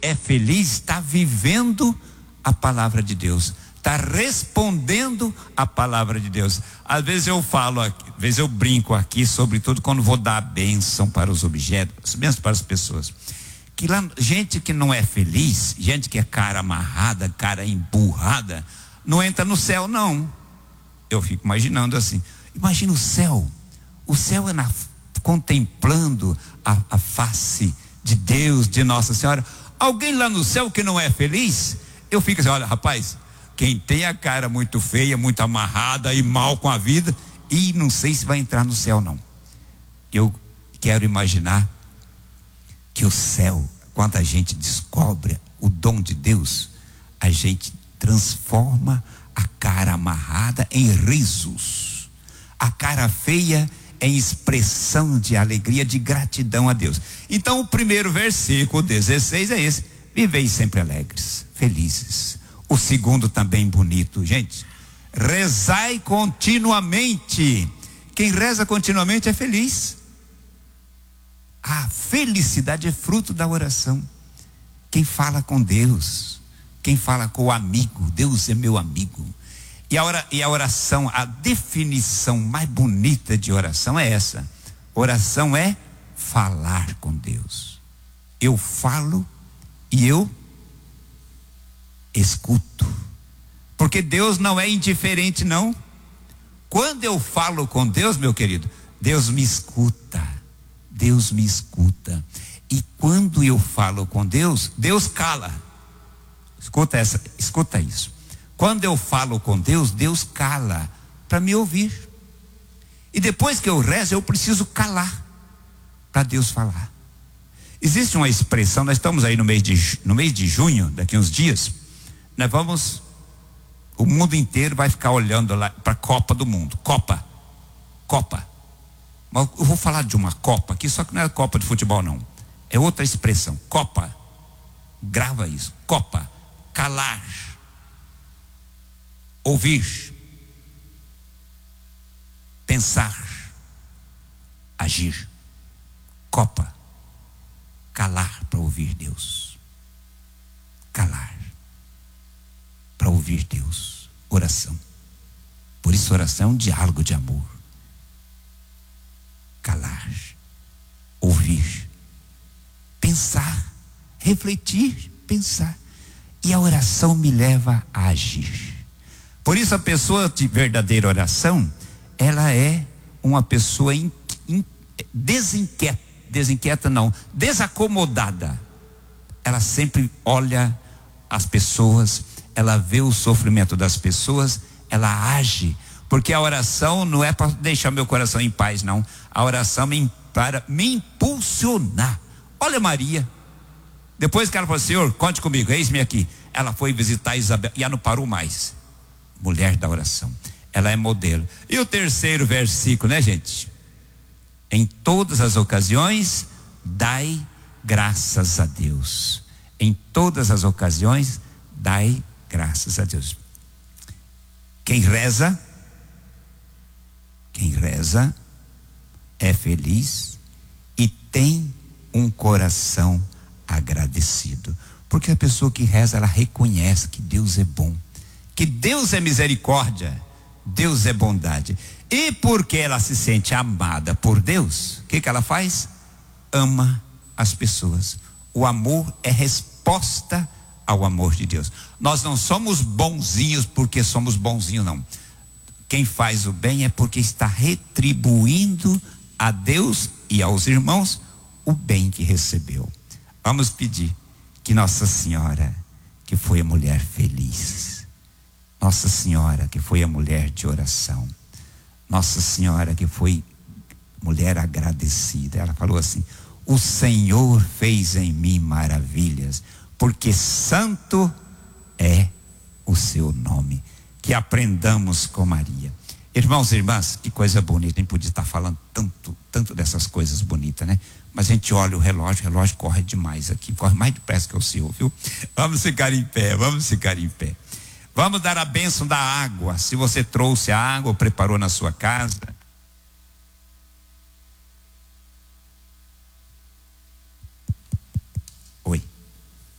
é feliz está vivendo a palavra de Deus, está respondendo a palavra de Deus. Às vezes eu falo aqui, às vezes eu brinco aqui, sobretudo quando vou dar a bênção para os objetos, bênção para as pessoas. Que lá, gente que não é feliz, gente que é cara amarrada, cara emburrada, não entra no céu, não. Eu fico imaginando assim, imagina o céu é contemplando a face de Deus, de Nossa Senhora. Alguém lá no céu que não é feliz, eu fico assim, olha rapaz, quem tem a cara muito feia, muito amarrada e mal com a vida, e não sei se vai entrar no céu não. Eu quero imaginar que o céu, quando a gente descobre o dom de Deus, a gente transforma a cara amarrada em risos, a cara feia em expressão de alegria, de gratidão a Deus. Então o primeiro versículo 16 é esse: vivei sempre alegres, felizes. O segundo também bonito, gente: rezai continuamente. Quem reza continuamente é feliz. A felicidade é fruto da oração. Quem fala com Deus, quem fala com o amigo, Deus é meu amigo. E a oração, a definição mais bonita de oração é essa: oração é falar com Deus. Eu falo e eu escuto, porque Deus não é indiferente não. Quando eu falo com Deus, meu querido, Deus me escuta. Deus me escuta. E quando eu falo com Deus, Deus cala. Escuta isso. Quando eu falo com Deus, Deus cala para me ouvir. E depois que eu rezo, eu preciso calar para Deus falar. Existe uma expressão, nós estamos aí no mês de junho, daqui uns dias, o mundo inteiro vai ficar olhando lá para a Copa do Mundo. Copa. Mas eu vou falar de uma Copa aqui, só que não é Copa de futebol não. É outra expressão, Copa. Grava isso, Copa. Calar. Ouvir. Pensar. Agir. Copa. Calar para ouvir Deus. Calar para ouvir Deus. Oração. Por isso oração é um diálogo de amor. Calar, ouvir, pensar, refletir, pensar. E a oração me leva a agir. Por isso a pessoa de verdadeira oração, ela é uma pessoa desacomodada. Ela sempre olha as pessoas, ela vê o sofrimento das pessoas, ela age. Porque a oração não é para deixar meu coração em paz, não. A oração para me impulsionar. Olha Maria, depois que ela falou: Senhor, conte comigo, eis-me aqui. Ela foi visitar Isabel e ela não parou mais. Mulher da oração, ela é modelo. E o terceiro versículo, né, gente? Em todas as ocasiões, dai graças a Deus. Em todas as ocasiões, dai graças a Deus. Quem reza é feliz e tem um coração agradecido. Porque a pessoa que reza, ela reconhece que Deus é bom, que Deus é misericórdia, Deus é bondade. E porque ela se sente amada por Deus, o que ela faz? Ama as pessoas. O amor é resposta ao amor de Deus. Nós não somos bonzinhos porque somos bonzinhos, não. Quem faz o bem é porque está retribuindo a Deus e aos irmãos o bem que recebeu. Vamos pedir que Nossa Senhora, que foi a mulher feliz, Nossa Senhora, que foi a mulher de oração, Nossa Senhora, que foi mulher agradecida, ela falou assim: o Senhor fez em mim maravilhas, porque santo é o seu nome. Que aprendamos com Maria. Irmãos e irmãs, que coisa bonita. A gente podia estar falando tanto dessas coisas bonitas, né? Mas a gente olha o relógio corre demais aqui, corre mais depressa que o seu, viu? Vamos ficar em pé. Vamos dar a bênção da água. Se você trouxe a água, preparou na sua casa,